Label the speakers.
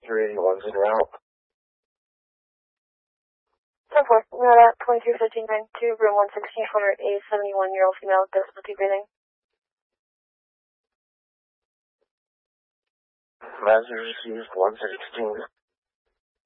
Speaker 1: 381's en route.
Speaker 2: 10-4, we are at 221592, room 116 for a 71-year-old female with difficulty breathing.
Speaker 1: Master received 116.